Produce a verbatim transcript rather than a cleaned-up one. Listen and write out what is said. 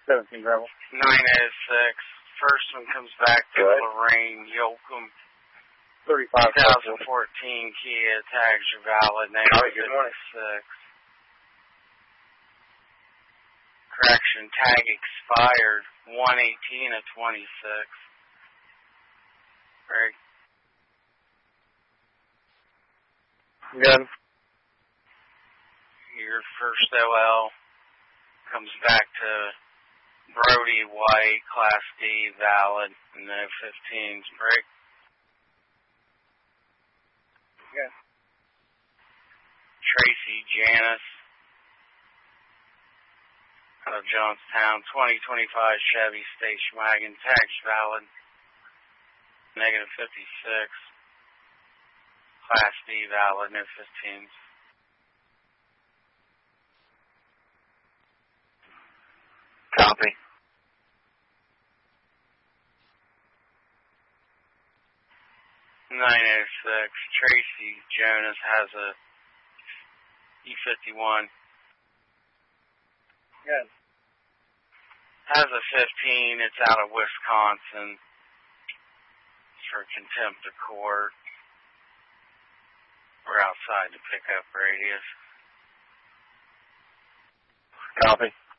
seventeen gravel. nine oh six. First one comes back to Lorraine Yoakum. thirty-five. twenty fourteen Kia tags are valid. Negative fifty-six. Correction, tag expired. one eighteen of twenty-six. Right. Good. Your first O L comes back to Brody White, Class D, valid, no fifteens. Break. Yeah. Tracy Janice out of Johnstown, twenty twenty-five Chevy station wagon, tags valid, negative fifty-six. Class D, valid, no fifteens. Copy. nine oh six. Tracy Jonas has a E fifty-one. Good. Has a fifteen. It's out of Wisconsin. It's for contempt of court. We're outside the pickup radius. Copy.